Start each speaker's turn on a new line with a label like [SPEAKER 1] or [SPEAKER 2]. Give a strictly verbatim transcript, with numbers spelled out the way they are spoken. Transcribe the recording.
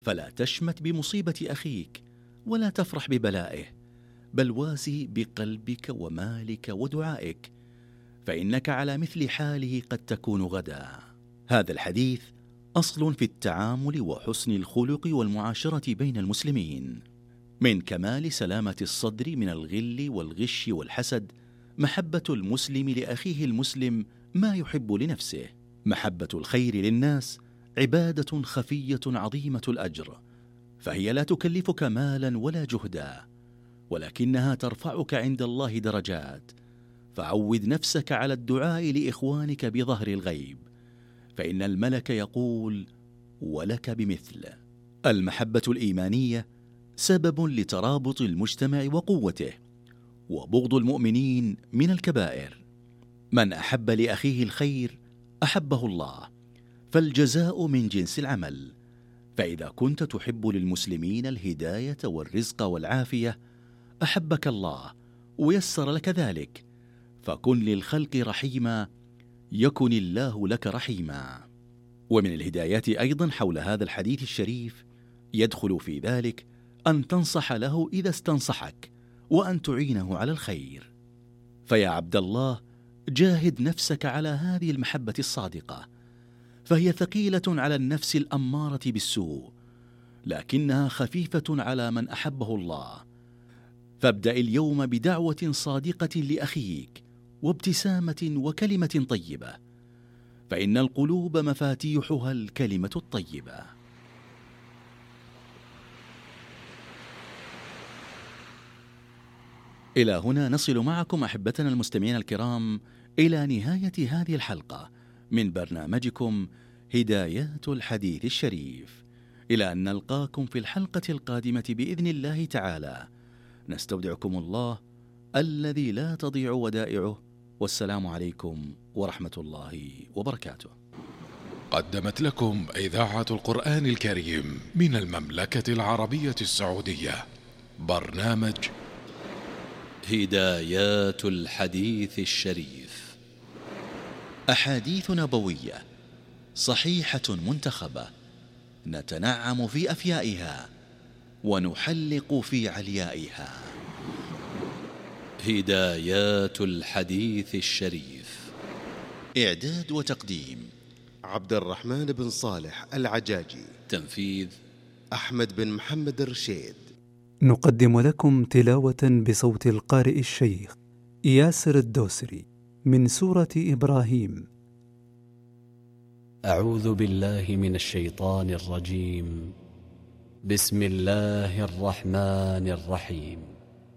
[SPEAKER 1] فلا تشمت بمصيبة أخيك ولا تفرح ببلائه، بل واسي بقلبك ومالك ودعائك، فإنك على مثل حاله قد تكون غدا. هذا الحديث أصل في التعامل وحسن الخلق والمعاشرة بين المسلمين. من كمال سلامة الصدر من الغل والغش والحسد محبة المسلم لأخيه المسلم ما يحب لنفسه. محبة الخير للناس عبادة خفية عظيمة الأجر، فهي لا تكلفك مالا ولا جهدا، ولكنها ترفعك عند الله درجات. فعود نفسك على الدعاء لإخوانك بظهر الغيب، فإن الملك يقول ولك بمثل. المحبة الإيمانية سبب لترابط المجتمع وقوته، وبغض المؤمنين من الكبائر. من أحب لأخيه الخير أحبه الله، فالجزاء من جنس العمل. فإذا كنت تحب للمسلمين الهداية والرزق والعافية أحبك الله ويسر لك ذلك، فكن للخلق رحيما يكن الله لك رحيما. ومن الهدايات أيضا حول هذا الحديث الشريف يدخل في ذلك أن تنصح له إذا استنصحك، وأن تعينه على الخير. فيا عبد الله جاهد نفسك على هذه المحبة الصادقة، فهي ثقيلة على النفس الأمارة بالسوء، لكنها خفيفة على من أحبه الله. فابدأ اليوم بدعوة صادقة لأخيك وابتسامة وكلمة طيبة، فإن القلوب مفاتيحها الكلمة الطيبة. إلى هنا نصل معكم أحبتنا المستمعين الكرام إلى نهاية هذه الحلقة من برنامجكم هدايات الحديث الشريف. إلى أن نلقاكم في الحلقة القادمة بإذن الله تعالى، نستودعكم الله الذي لا تضيع ودائعه، والسلام عليكم ورحمة الله وبركاته.
[SPEAKER 2] قدمت لكم إذاعة القرآن الكريم من المملكة العربية السعودية برنامج
[SPEAKER 1] هدايات الحديث الشريف، أحاديث نبوية صحيحة منتخبة نتنعم في أفيائها ونحلق في عليائها. هدايات الحديث الشريف، إعداد وتقديم
[SPEAKER 3] عبد الرحمن بن صالح العجاجي،
[SPEAKER 1] تنفيذ
[SPEAKER 3] أحمد بن محمد الرشيد.
[SPEAKER 4] نقدم لكم تلاوة بصوت القارئ الشيخ ياسر الدوسري من سورة إبراهيم.
[SPEAKER 5] أعوذ بالله من الشيطان الرجيم. بسم الله الرحمن الرحيم.